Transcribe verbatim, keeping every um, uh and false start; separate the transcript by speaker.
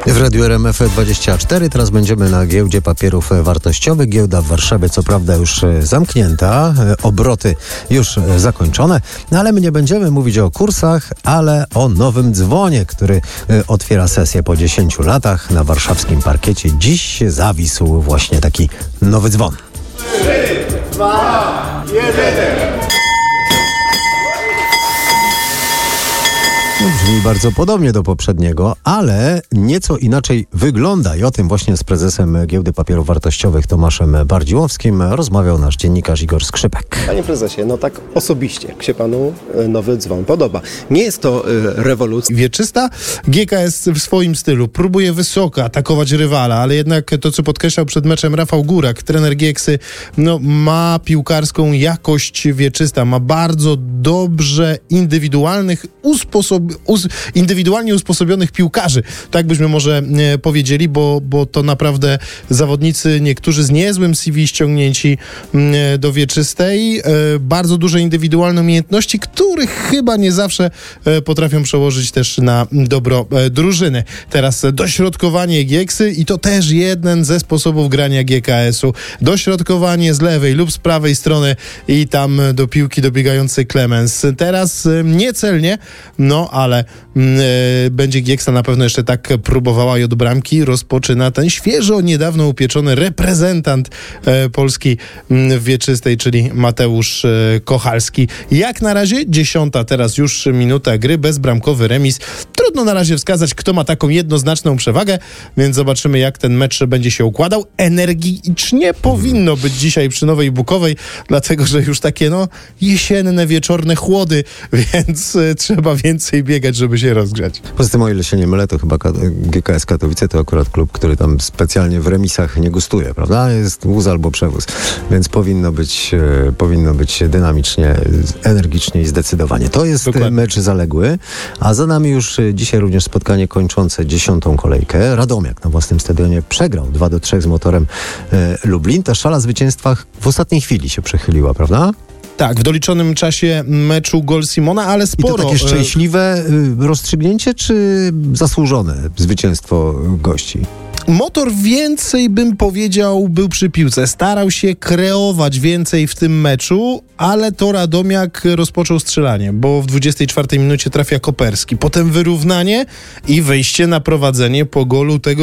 Speaker 1: W Radiu R M F dwadzieścia cztery teraz będziemy na giełdzie papierów wartościowych. Giełda w Warszawie co prawda już zamknięta, obroty już zakończone, no ale my nie będziemy mówić o kursach, ale o nowym dzwonie, który otwiera sesję po dziesięciu latach na warszawskim parkiecie. Dziś zawisł właśnie taki nowy dzwon.
Speaker 2: trzy, dwa, jeden.
Speaker 1: Brzmi bardzo podobnie do poprzedniego, ale nieco inaczej wygląda i o tym właśnie z prezesem Giełdy Papierów Wartościowych Tomaszem Bardziłowskim rozmawiał nasz dziennikarz Igor Skrzypek.
Speaker 3: Panie prezesie, no tak osobiście, jak się panu nowy dzwon podoba. Nie jest to y, rewolucja.
Speaker 4: Wieczysta, G K S w swoim stylu próbuje wysoko atakować rywala, ale jednak to, co podkreślał przed meczem Rafał Górak, trener Gieksy, no, ma piłkarską jakość wieczysta, ma bardzo dobrze indywidualnych usposob Us, indywidualnie usposobionych piłkarzy, tak byśmy może e, powiedzieli, bo, bo to naprawdę zawodnicy, niektórzy z niezłym C V ściągnięci e, do wieczystej, e, bardzo duże indywidualne umiejętności, których chyba nie zawsze e, potrafią przełożyć też na dobro e, drużyny. Teraz dośrodkowanie Gieksy i to też jeden ze sposobów grania G K S-u. Dośrodkowanie z lewej lub z prawej strony i tam do piłki dobiegający Clemens. Teraz e, niecelnie, no ale y, będzie Gieksa na pewno jeszcze tak próbowała i od bramki rozpoczyna ten świeżo, niedawno upieczony reprezentant y, Polski y, w wieczystej, czyli Mateusz y, Kochalski. Jak na razie dziesiąta teraz już minuta gry, bezbramkowy remis. Trudno na razie wskazać, kto ma taką jednoznaczną przewagę, więc zobaczymy, jak ten mecz będzie się układał. Energicznie powinno być dzisiaj przy Nowej Bukowej, dlatego, że już takie no jesienne, wieczorne chłody, więc y, trzeba więcej biegać, żeby się rozgrzać.
Speaker 1: Poza tym, o ile się nie mylę, to chyba G K S Katowice to akurat klub, który tam specjalnie w remisach nie gustuje, prawda? Jest wóz albo przewóz, więc powinno być, e, powinno być dynamicznie, energicznie i zdecydowanie. To jest Dokładnie. Mecz zaległy, a za nami już dzisiaj również spotkanie kończące dziesiątą kolejkę. Radomiak na własnym stadionie przegrał dwa do trzech z Motorem e, Lublin. Ta szala zwycięstwa w ostatniej chwili się przechyliła, prawda?
Speaker 4: Tak, w doliczonym czasie meczu gol Simona, ale sporo...
Speaker 1: I to takie szczęśliwe rozstrzygnięcie, czy zasłużone zwycięstwo gości?
Speaker 4: Motor więcej, bym powiedział, był przy piłce. Starał się kreować więcej w tym meczu, ale to Radomiak rozpoczął strzelanie, bo w dwudziestej czwartej minucie trafia Koperski. Potem wyrównanie i wejście na prowadzenie po golu tego